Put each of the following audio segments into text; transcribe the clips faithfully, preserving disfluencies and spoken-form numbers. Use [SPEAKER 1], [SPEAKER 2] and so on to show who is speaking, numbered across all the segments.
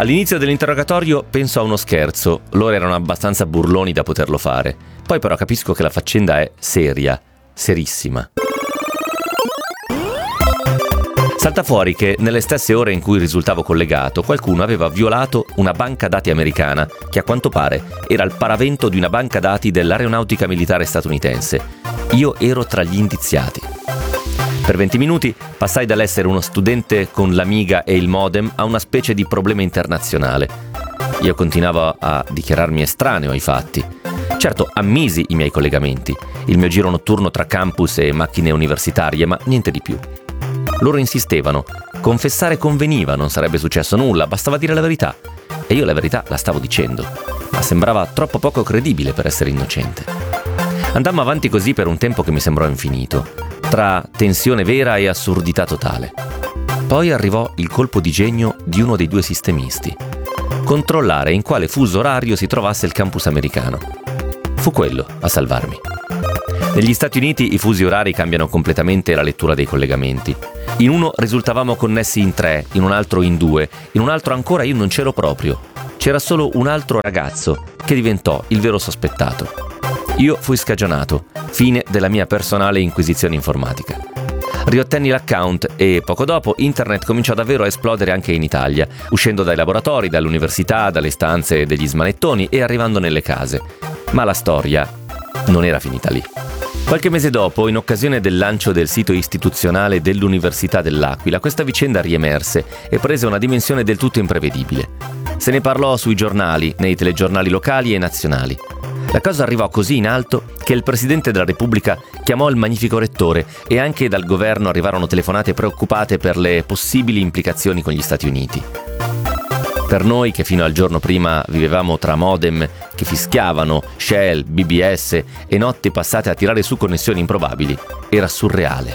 [SPEAKER 1] All'inizio dell'interrogatorio penso a uno scherzo, loro erano abbastanza burloni da poterlo fare. Poi però capisco che la faccenda è seria, serissima. Salta fuori che nelle stesse ore in cui risultavo collegato, qualcuno aveva violato una banca dati americana, che a quanto pare era il paravento di una banca dati dell'aeronautica militare statunitense. Io ero tra gli indiziati. Per venti minuti passai dall'essere uno studente con l'Amiga e il modem a una specie di problema internazionale. Io continuavo a dichiararmi estraneo ai fatti. Certo, ammisi i miei collegamenti, il mio giro notturno tra campus e macchine universitarie, ma niente di più. Loro insistevano, confessare conveniva, non sarebbe successo nulla, bastava dire la verità. E io la verità la stavo dicendo, ma sembrava troppo poco credibile per essere innocente. Andammo avanti così per un tempo che mi sembrò infinito, tra tensione vera e assurdità totale. Poi arrivò il colpo di genio di uno dei due sistemisti. Controllare in quale fuso orario si trovasse il campus americano. Fu quello a salvarmi. Negli Stati Uniti i fusi orari cambiano completamente la lettura dei collegamenti. In uno risultavamo connessi in tre, in un altro in due, in un altro ancora io non c'ero proprio. C'era solo un altro ragazzo che diventò il vero sospettato. Io fui scagionato, fine della mia personale inquisizione informatica. Riottenni l'account e poco dopo internet cominciò davvero a esplodere anche in Italia, uscendo dai laboratori, dall'università, dalle stanze degli smanettoni e arrivando nelle case. Ma la storia non era finita lì. Qualche mese dopo, in occasione del lancio del sito istituzionale dell'Università dell'Aquila, questa vicenda riemerse e prese una dimensione del tutto imprevedibile. Se ne parlò sui giornali, nei telegiornali locali e nazionali. La cosa arrivò così in alto che il Presidente della Repubblica chiamò il magnifico rettore e anche dal governo arrivarono telefonate preoccupate per le possibili implicazioni con gli Stati Uniti. Per noi che fino al giorno prima vivevamo tra modem che fischiavano, Shell, B B S e notti passate a tirare su connessioni improbabili, era surreale.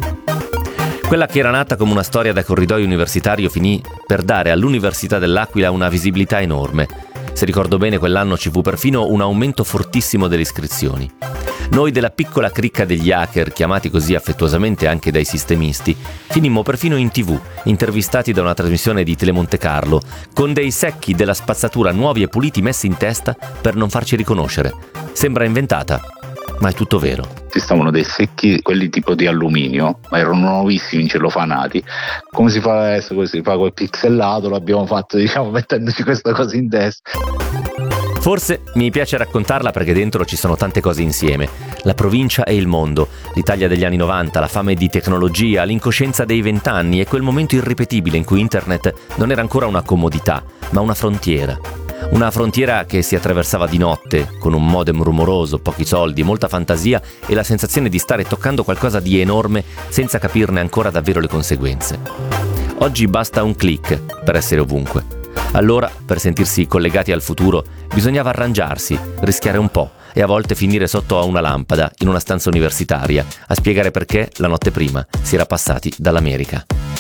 [SPEAKER 1] Quella che era nata come una storia da corridoio universitario finì per dare all'Università dell'Aquila una visibilità enorme. Se ricordo bene, quell'anno ci fu perfino un aumento fortissimo delle iscrizioni. Noi della piccola cricca degli hacker, chiamati così affettuosamente anche dai sistemisti, finimmo perfino in tivù, intervistati da una trasmissione di Telemonte Carlo, con dei secchi della spazzatura nuovi e puliti messi in testa per non farci riconoscere. Sembra inventata, ma è tutto vero.
[SPEAKER 2] Ci stavano dei secchi, quelli tipo di alluminio, ma erano nuovissimi, incellofanati. Come si fa adesso? Come si fa col pixelato? L'abbiamo fatto, diciamo, mettendoci questa cosa in testa.
[SPEAKER 1] Forse mi piace raccontarla perché dentro ci sono tante cose insieme. La provincia e il mondo, l'Italia degli anni novanta, la fame di tecnologia, l'incoscienza dei vent'anni e quel momento irripetibile in cui internet non era ancora una comodità, ma una frontiera. Una frontiera che si attraversava di notte, con un modem rumoroso, pochi soldi, molta fantasia e la sensazione di stare toccando qualcosa di enorme senza capirne ancora davvero le conseguenze. Oggi basta un click per essere ovunque. Allora, per sentirsi collegati al futuro, bisognava arrangiarsi, rischiare un po' e a volte finire sotto a una lampada in una stanza universitaria a spiegare perché la notte prima si era passati dall'America.